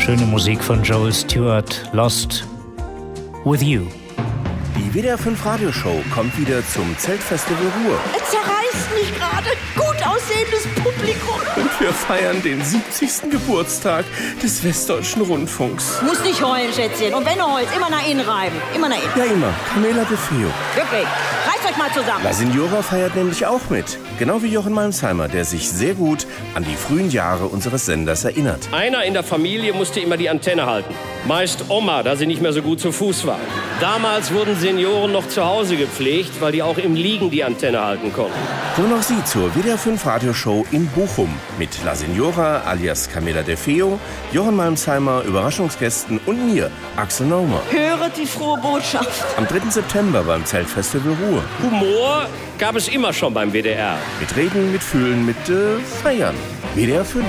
Schöne Musik von Joel Stewart, Lost with You. Die WDR 5 Radioshow kommt wieder zum Zeltfestival Ruhr. Es zerreißt mich gerade. Gut aussehendes Publikum. Und wir feiern den 70. Geburtstag des Westdeutschen Rundfunks. Muss nicht heulen, Schätzchen. Und wenn du heulst, immer nach innen reiben. Immer nach innen. Ja, immer. Camela de Feo. Wirklich. Reißt euch mal zusammen. La Signora feiert nämlich auch mit. Genau wie Jochen Malmsheimer, der sich sehr gut an die frühen Jahre unseres Senders erinnert. Einer in der Familie musste immer die Antenne halten. Meist Oma, da sie nicht mehr so gut zu Fuß war. Damals wurden Senioren noch zu Hause gepflegt, weil die auch im Liegen die Antenne halten konnten. Kommen auch Sie zur WDR 5 Radioshow in Bochum mit La Signora alias Camela de Feo, Jochen Malmsheimer, Überraschungsgästen und mir, Axel Naumer. Höret die frohe Botschaft. Am 3. September beim Zeltfestival Ruhr. Humor gab es immer schon beim WDR. Mit Reden, mit Fühlen, mit Feiern. WDR 5.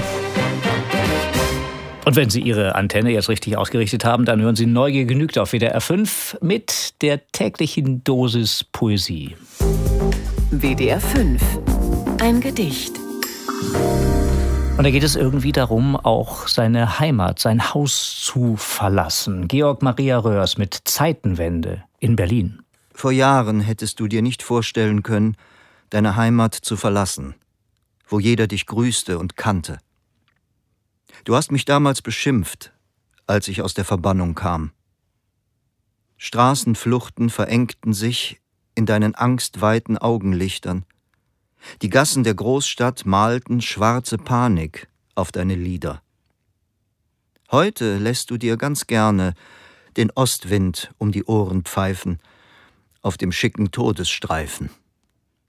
Und wenn Sie Ihre Antenne jetzt richtig ausgerichtet haben, dann hören Sie Neugier genügt auf WDR 5 mit der täglichen Dosis Poesie. WDR 5. Ein Gedicht. Und da geht es irgendwie darum, auch seine Heimat, sein Haus zu verlassen. Georg Maria Röhrs mit Zeitenwende in Berlin. Vor Jahren hättest du dir nicht vorstellen können, deine Heimat zu verlassen, wo jeder dich grüßte und kannte. Du hast mich damals beschimpft, als ich aus der Verbannung kam. Straßenfluchten verengten sich in deinen angstweiten Augenlichtern. Die Gassen der Großstadt malten schwarze Panik auf deine Lider. Heute lässt du dir ganz gerne den Ostwind um die Ohren pfeifen, auf dem schicken Todesstreifen.